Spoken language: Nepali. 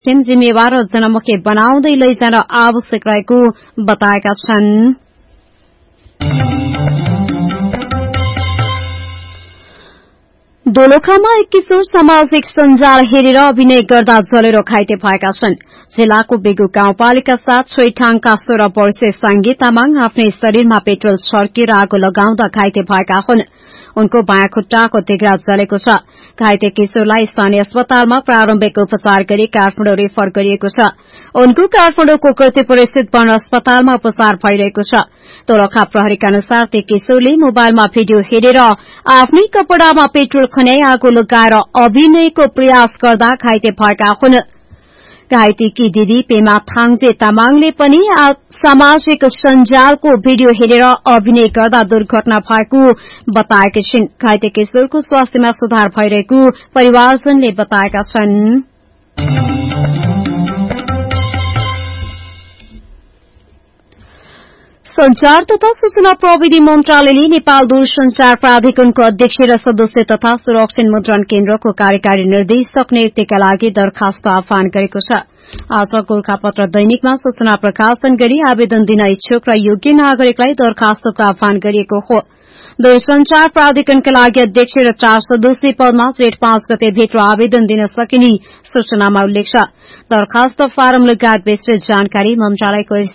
जिम्मेवार र जनमुखी बनाउँदै लैजान आवश्यक रहेको बताएका छन्। दोलखामा एक किशोर सामाजिक सञ्जाल हेरेर अभिनय गर्दा जलेर घाइते भएका छन्। जिल्लाको बेगु गाउँपालिका 7 छोइठाङका 16 वर्षीय संगीत तामाङ आफ्नै शरीरमा पेट्रोल छर्किएर आगो लगाउँदा घाइते भएका हुन्। उनको बायाँ खुट्टाको तिघ्रा जलेको छ। घाइते किशोरलाई स्थानीय अस्पतालमा प्रारम्भिक उपचार गरी काठमाडौँ रेफर गरिएको छ। उनको काठमाडौँको कीर्तिपुर स्थित वन अस्पतालमा उपचार भइरहेको छ। दोलखा प्रहरीका अनुसार ती किशोरले मोबाइलमा भिडियो हेरेर आफ्नै कपड़ामा पेट्रोल खन्याई आगो लगाएर अभिनयको प्रयास गर्दा घाइते भएका हुन्। घाइतेकी दिदी पेमा थाङजे तामाङले पनि सामाजिक सञ्जालको भिडियो हेरेर अभिनय गर्दा दुर्घटना भएको बताएकी छिन्। घाइते किशोरको स्वास्थ्यमा सुधार भइरहेको परिवारजनले बताएका छन्। संचार तथा सूचना प्रविधि मन्त्रालयले नेपाल दूरसंचार प्राधिकरणको अध्यक्ष र सदस्य तथा सुरक्षित मुद्रण केन्द्रको कार्यकारी निर्देशक नियुक्तिका लागि दरखास्त आह्वान गरेको छ। आज गोरखापत्र दैनिकमा सूचना प्रकाशन गरी आवेदन दिन इच्छुक र योग्य नागरिकलाई दरखास्तको आह्वान गरिएको हो। दूरसंचार प्राधिकरणका लागि अध्यक्ष र 4 सदस्यीय पदमा जेठ 5 गते भित्र आवेदन दिन सकिने सूचनामा उल्लेख छ। दरखास्त फारम लगायत विस्तृत जानकारी मन्त्रालयको